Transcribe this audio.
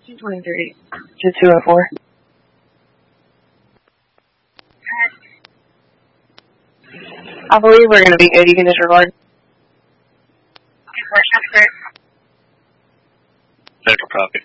223 to 204. I believe we're going to be good. You can disregard. Central copy.